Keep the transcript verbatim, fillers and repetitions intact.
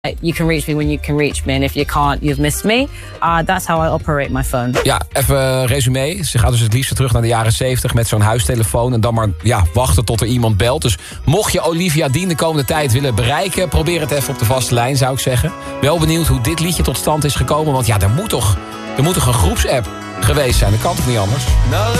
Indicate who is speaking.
Speaker 1: You can reach me when you can reach me. And if you can't, you've missed me. Uh, that's how I operate my phone.
Speaker 2: Ja, even resume. Ze gaat dus het liefst terug naar de jaren zeventig met zo'n huistelefoon. En dan maar ja, wachten tot er iemand belt. Dus mocht je Olivia Dean de komende tijd willen bereiken, probeer het even op de vaste lijn, zou ik zeggen. Wel benieuwd hoe dit liedje tot stand is gekomen. Want ja, er moet toch, er moet toch een groepsapp geweest zijn. Dat kan toch niet anders?